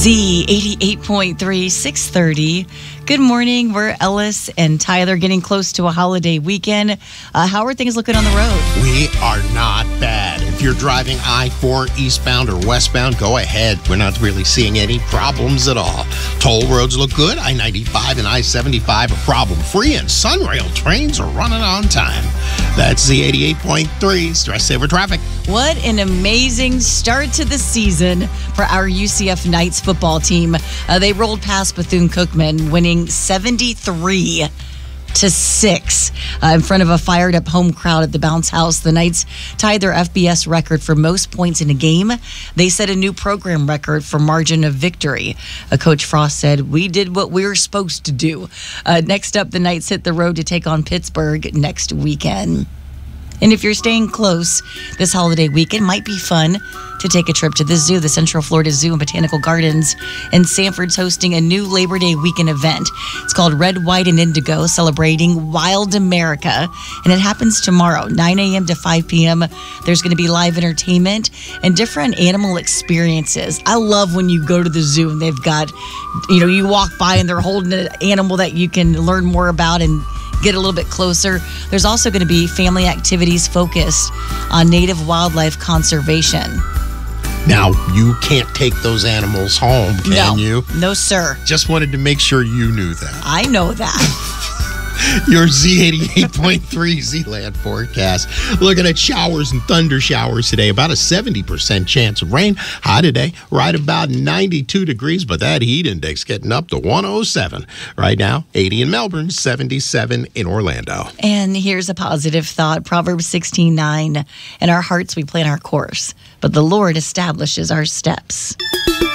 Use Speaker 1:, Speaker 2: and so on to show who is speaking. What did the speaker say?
Speaker 1: Z88.3, 630. Good morning. We're Ellis and Tyler, getting close to a holiday weekend. How are things looking on the road?
Speaker 2: We are not bad. If you're driving I-4 eastbound or westbound, go ahead. We're not really seeing any problems at all. Toll roads look good. I-95 and I-75 are problem-free, and Sunrail trains are running on time. That's Z88.3, Stress Saver Traffic.
Speaker 1: What an amazing start to the season for our UCF Knights football team. They rolled past Bethune-Cookman, winning 73-6 in front of a fired-up home crowd at the Bounce House. The Knights tied their FBS record for most points in a game. They set a new program record for margin of victory. Coach Frost said, "We did what we were supposed to do." Next up, the Knights hit the road to take on Pittsburgh next weekend. And if you're staying close this holiday weekend, might be fun to take a trip to the zoo. The Central Florida Zoo and Botanical Gardens in Sanford's hosting a new Labor Day weekend event. It's called Red, White, and Indigo, celebrating wild America. And it happens tomorrow, 9 a.m. to 5 p.m. There's going to be live entertainment and different animal experiences. I love when you go to the zoo and they've got, you walk by and they're holding an animal that you can learn more about and get a little bit closer. There's also going to be family activities focused on native wildlife conservation.
Speaker 2: Now, you can't take those animals home, can you?
Speaker 1: No, sir.
Speaker 2: Just wanted to make sure you knew that.
Speaker 1: I know that.
Speaker 2: Your Z88.3 Z-Land forecast. Looking at showers and thunder showers today. About a 70% chance of rain. High today, right about 92 degrees, but that heat index getting up to 107. Right now, 80 in Melbourne, 77 in Orlando.
Speaker 1: And here's a positive thought. Proverbs 16:9. In our hearts we plan our course, but the Lord establishes our steps.